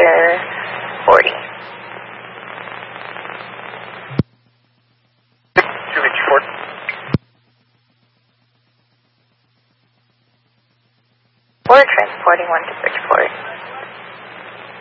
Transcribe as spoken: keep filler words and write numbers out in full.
Clear forty. two fifty-four. We're transporting one to Bridgeport.